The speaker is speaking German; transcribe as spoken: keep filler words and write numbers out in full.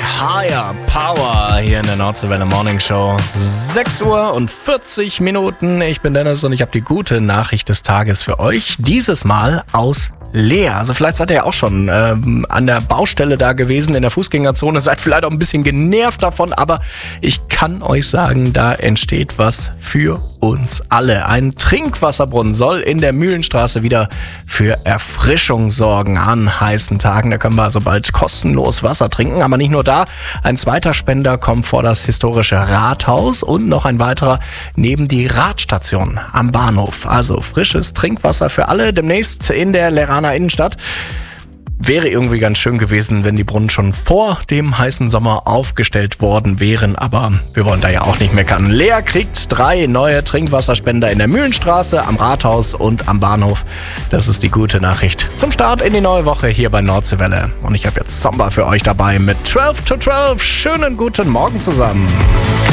Higher Power hier in der Nordseewelle Morning Show. sechs Uhr und vierzig Minuten. Ich bin Dennis und ich habe die gute Nachricht des Tages für euch. Dieses Mal aus Leer. Also vielleicht seid ihr ja auch schon ähm, an der Baustelle da gewesen in der Fußgängerzone. Seid vielleicht auch ein bisschen genervt davon, aber ich kann euch sagen, da entsteht was für uns alle. Ein Trinkwasserbrunnen soll in der Mühlenstraße wieder für Erfrischung sorgen an heißen Tagen. Da können wir also bald kostenlos Wasser trinken. Aber nicht nur da. Ein zweiter Spender kommt vor das historische Rathaus und noch ein weiterer neben die Radstation am Bahnhof. Also frisches Trinkwasser für alle demnächst in der Leeraner Innenstadt. Wäre irgendwie ganz schön gewesen, wenn die Brunnen schon vor dem heißen Sommer aufgestellt worden wären, aber wir wollen da ja auch nicht meckern. Leer kriegt drei neue Trinkwasserspender in der Mühlenstraße, am Rathaus und am Bahnhof. Das ist die gute Nachricht zum Start in die neue Woche hier bei Nordseewelle. Und ich habe jetzt Zomba für euch dabei mit zwölf to zwölf. Schönen guten Morgen zusammen.